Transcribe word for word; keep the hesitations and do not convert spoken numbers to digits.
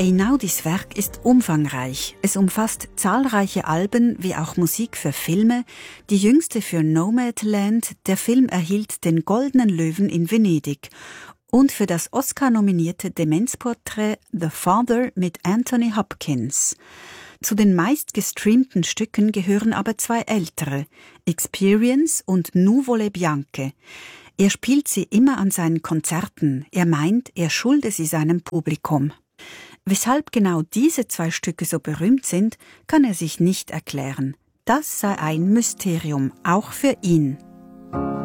Einaudis Werk ist umfangreich. Es umfasst zahlreiche Alben wie auch Musik für Filme, die jüngste für Nomadland. Der Film erhielt den Goldenen Löwen in Venedig und für das Oscar-nominierte Demenzporträt The Father mit Anthony Hopkins. Zu den meistgestreamten Stücken gehören aber zwei ältere, Experience und Nuvole Bianche. Er spielt sie immer an seinen Konzerten. Er meint, er schulde sie seinem Publikum. Weshalb genau diese zwei Stücke so berühmt sind, kann er sich nicht erklären. Das sei ein Mysterium, auch für ihn.